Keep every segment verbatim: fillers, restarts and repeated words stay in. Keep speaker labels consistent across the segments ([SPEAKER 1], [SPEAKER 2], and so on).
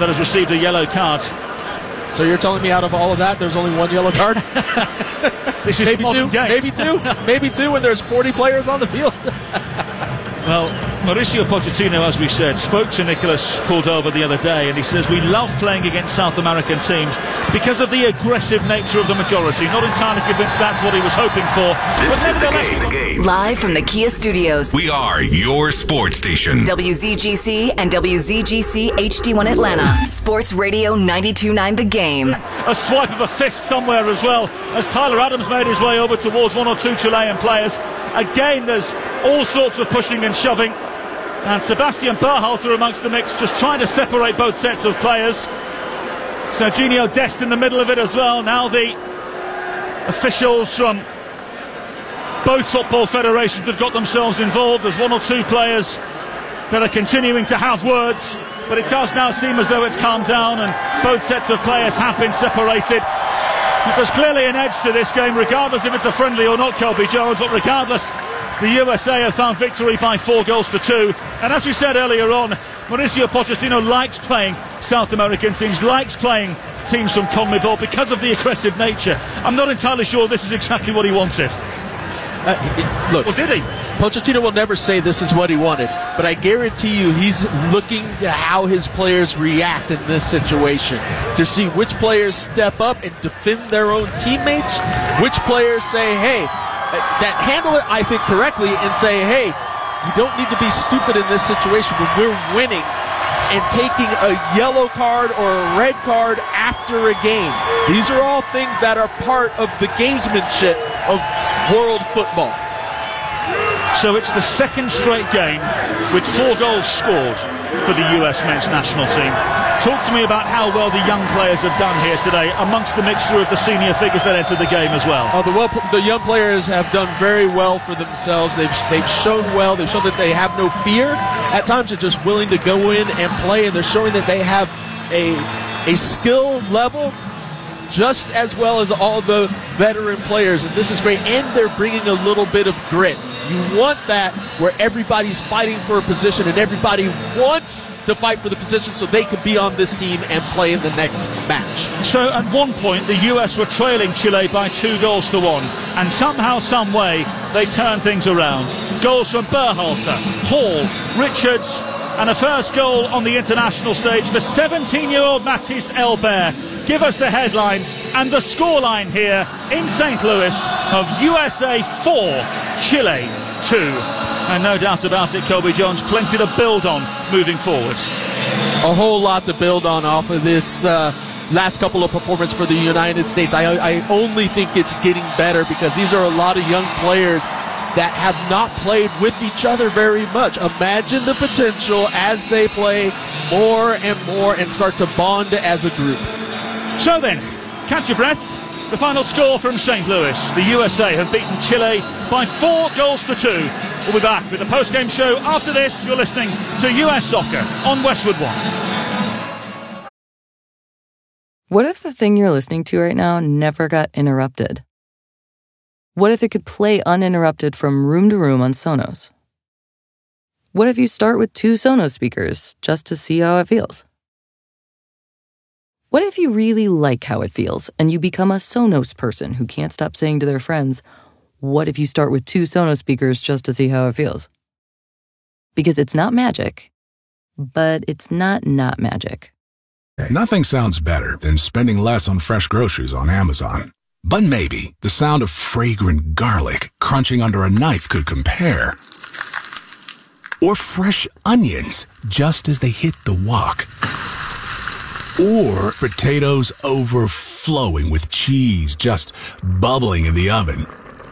[SPEAKER 1] that has received a yellow card.
[SPEAKER 2] So you're telling me out of all of that, there's only one yellow card?
[SPEAKER 1] This is
[SPEAKER 2] maybe two,
[SPEAKER 1] game.
[SPEAKER 2] maybe two, maybe two when there's forty players on the field.
[SPEAKER 1] Well, Mauricio Pochettino, as we said, spoke to Nicolas Cordoba the other day, and he says, we love playing against South American teams because of the aggressive nature of the majority. Not entirely convinced that's what he was hoping for.
[SPEAKER 3] This but is the game, the game.
[SPEAKER 4] Live from the Kia Studios.
[SPEAKER 3] We are your sports station.
[SPEAKER 4] W Z G C and W Z G C H D one Atlanta. Sports Radio ninety-two point nine The Game.
[SPEAKER 1] A swipe of a fist somewhere as well, as Tyler Adams made his way over towards one or two Chilean players. Again, there's all sorts of pushing and shoving, and Sebastian Berhalter amongst the mix, just trying to separate both sets of players. Serginho Dest in the middle of it as well. Now the officials from both football federations have got themselves involved. There's one or two players that are continuing to have words, but it does now seem as though it's calmed down and both sets of players have been separated. There's clearly an edge to this game, regardless if it's a friendly or not, Colby Jones, but regardless, the U S A have found victory by four goals to two. And as we said earlier on, Mauricio Pochettino likes playing South American teams, likes playing teams from CONMEBOL because of the aggressive nature. I'm not entirely sure this is exactly what he wanted.
[SPEAKER 2] Uh, look,
[SPEAKER 1] well, did he?
[SPEAKER 2] Pochettino will never say this is what he wanted, but I guarantee you he's looking to how his players react in this situation, to see which players step up and defend their own teammates, which players say, hey, that handle it, I think, correctly, and say, hey, you don't need to be stupid in this situation when we're winning and taking a yellow card or a red card after a game. These are all things that are part of the gamesmanship of world football.
[SPEAKER 1] So it's the second straight game with four goals scored for the U S men's national team. Talk to me about how well the young players have done here today, amongst the mixture of the senior figures that entered the game as well.
[SPEAKER 2] Oh, the, well, the young players have done very well for themselves. They've they've shown well. They've shown that they have no fear. At times, they're just willing to go in and play, and they're showing that they have a a skill level just as well as all the veteran players, and this is great. And they're bringing a little bit of grit. You want that where everybody's fighting for a position and everybody wants to fight for the position so they can be on this team and play in the next match.
[SPEAKER 1] So at one point the U S were trailing Chile by two goals to one, and somehow, some way, they turned things around. Goals from Berhalter, Hall, Richards, and a first goal on the international stage for seventeen-year-old Mathys Elbert. Give us the headlines and the scoreline here in Saint Louis of U S A four, Chile two. And no doubt about it, Colby Jones, plenty to build on moving forward.
[SPEAKER 2] A whole lot to build on off of this uh, last couple of performances for the United States. I, I only think it's getting better because these are a lot of young players that have not played with each other very much. Imagine the potential as they play more and more and start to bond as a group.
[SPEAKER 1] So then, catch your breath. The final score from Saint Louis. The U S A have beaten Chile by four goals to two. We'll be back with the post-game show after this. You're listening to U S Soccer on Westwood One.
[SPEAKER 5] What if the thing you're listening to right now never got interrupted? What if it could play uninterrupted from room to room on Sonos? What if you start with two Sonos speakers just to see how it feels? What if you really like how it feels and you become a Sonos person who can't stop saying to their friends, what if you start with two Sonos speakers just to see how it feels? Because it's not magic, but it's not not magic.
[SPEAKER 6] Nothing sounds better than spending less on fresh groceries on Amazon. But maybe the sound of fragrant garlic crunching under a knife could compare. Or fresh onions just as they hit the wok. Or potatoes overflowing with cheese just bubbling in the oven.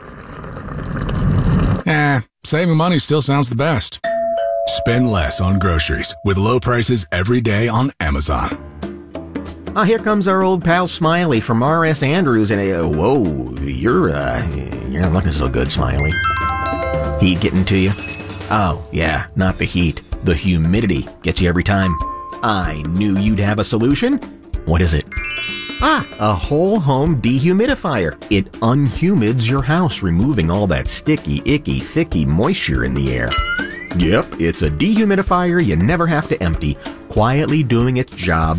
[SPEAKER 6] Eh, saving money still sounds the best. Spend less on groceries with low prices every day on Amazon.
[SPEAKER 7] Ah, here comes our old pal Smiley from R S Andrews, and uh, whoa, you're uh, you're not looking so good, Smiley. Heat getting to you? Oh, yeah, not the heat. The humidity gets you every time. I knew you'd have a solution. What is it? Ah, a whole home dehumidifier. It unhumids your house, removing all that sticky, icky, thicky moisture in the air. Yep, it's a dehumidifier you never have to empty, quietly doing its job